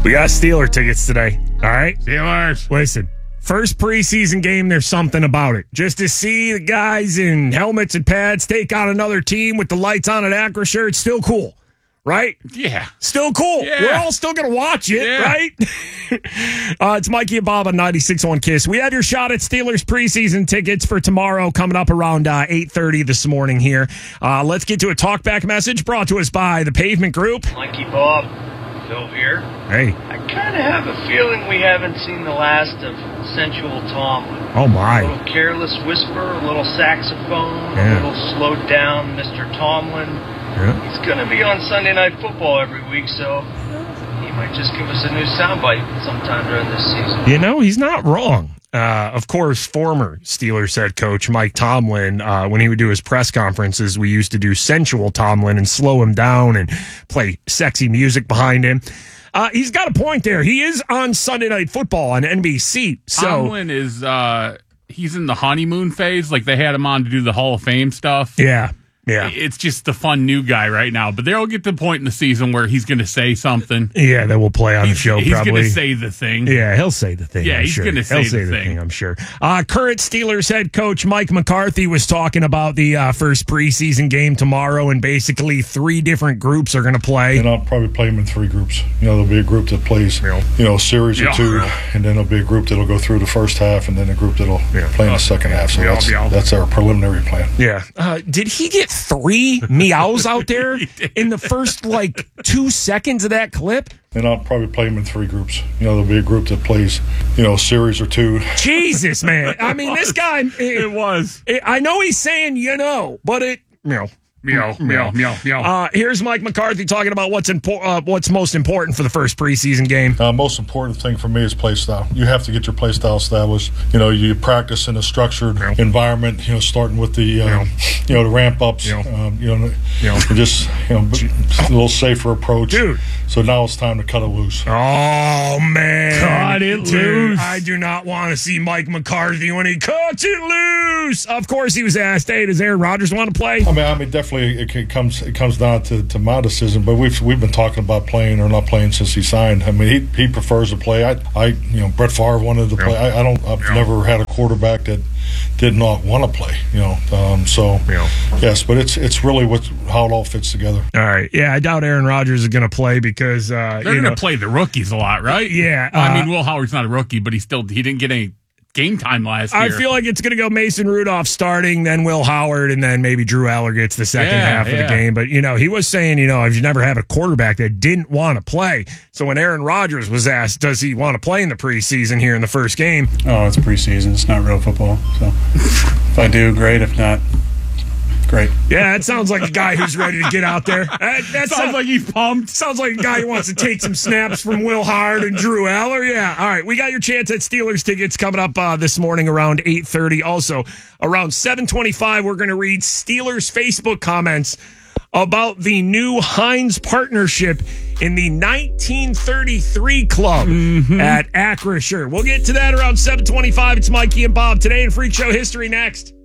We got Steeler tickets today. All right? Steelers. Listen, first preseason game, there's something about it. Just to see the guys in helmets and pads take on another team with the lights on at Acrisure, it's still cool. Right? Yeah. Still cool. Yeah. We're all still going to watch it, right? It's Mikey and Bob on 96.1 KISS. We have your shot at Steelers preseason tickets for tomorrow coming up around 8:30 this morning here. Let's get to a talkback message brought to us by the Pavement Group. Mikey, Bob, Phil here. Hey. I kind of have a feeling we haven't seen the last of Sensual Tomlin. Oh, my. A little careless whisper, a little saxophone, a little slowed down Mr. Tomlin. Yeah. He's going to be on Sunday Night Football every week, so he might just give us a new soundbite sometime during this season. You know, he's not wrong. Of course, former Steelers head coach Mike Tomlin, when he would do his press conferences, we used to do Sensual Tomlin and slow him down and play sexy music behind him. He's got a point there. He is on Sunday Night Football on NBC. So Tomlin is he's in the honeymoon phase. Like they had him on to do the Hall of Fame stuff. Yeah. It's just the fun new guy right now. But they'll get to the point in the season where he's going to say something. Yeah, that will play on the show he's probably. He's going to say the thing. Yeah, he'll say the thing. Yeah, I'm he's sure. going to say the thing, I'm sure. Current Steelers head coach Mike McCarthy was talking about the first preseason game tomorrow, and basically 3 different groups are going to play. And I'll probably play them in 3 groups. There'll be a group that plays, a series or 2, and then there'll be a group that'll go through the first half, and then a group that'll play in the second half. So that's our preliminary plan. Yeah. Did he get 3 meows out there in the first 2 seconds of that clip? And I'll probably play them in 3 groups. There'll be a group that plays, a series or 2. Jesus, man. I mean, this guy. It was. I know he's saying, but it. Meow. Here's Mike McCarthy talking about what's most important for the first preseason game. Most important thing for me is play style. You have to get your play style established. You practice in a structured environment. Starting with the the ramp ups. Just a little safer approach. Dude. So now it's time to cut it loose. Oh man, cut it loose! I do not want to see Mike McCarthy when he cuts it loose. Of course, he was asked, "Hey, does Aaron Rodgers want to play?" I mean, definitely it comes down to my decision. But we've been talking about playing or not playing since he signed. I mean, he prefers to play. I Brett Favre wanted to play. I've never had a quarterback that did not want to play. Yes, but it's really how it all fits together. All right, yeah, I doubt Aaron Rodgers is going to play because they're going to play the rookies a lot, right? Yeah, I mean, Will Howard's not a rookie, but he didn't get any game time last year. I feel like it's going to go Mason Rudolph starting, then Will Howard, and then maybe Drew Aller gets the second half of the game. But, he was saying, if you never have a quarterback that didn't want to play. So when Aaron Rodgers was asked, does he want to play in the preseason here in the first game? Oh, it's preseason. It's not real football. So if I do, great. If not, great. Yeah, that sounds like a guy who's ready to get out there. That sounds like he's pumped. Sounds like a guy who wants to take some snaps from Will Howard and Drew Aller. Yeah. All right, we got your chance at Steelers tickets coming up this morning around 8:30. Also, around 7:25, we're going to read Steelers Facebook comments about the new Heinz partnership in the 1933 club at Acrisure. We'll get to that around 7:25. It's Mikey and Bob today in Freak Show History next.